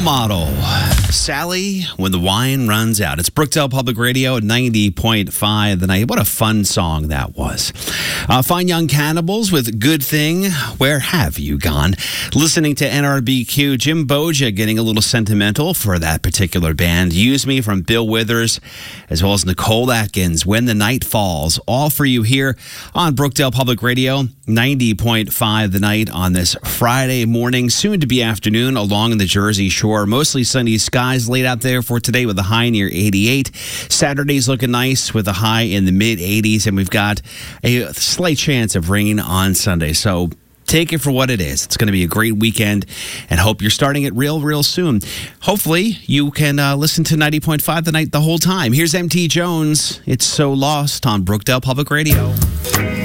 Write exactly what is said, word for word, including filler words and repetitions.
Model. Sally, when the wine runs out. It's Brookdale Public Radio, ninety point five The Night. What a fun song that was. Uh, Fine Young Cannibals with Good Thing. Where have you gone? Listening to N R B Q. Jim Boja getting a little sentimental for that particular band. Use Me from Bill Withers, as well as Nicole Atkins, When the Night Falls. All for you here on Brookdale Public Radio, ninety point five The Night on this Friday morning, soon to be afternoon along the Jersey Shore. Mostly sunny skies laid out there for today with a high near eighty-eight. Saturday's looking nice with a high in the mid eighties, and we've got a slight chance of rain on Sunday. So take it for what it is. It's going to be a great weekend, and hope you're starting it real, real soon. Hopefully, you can uh, listen to ninety point five The Night the whole time. Here's M T Jones. It's So Lost on Brookdale Public Radio.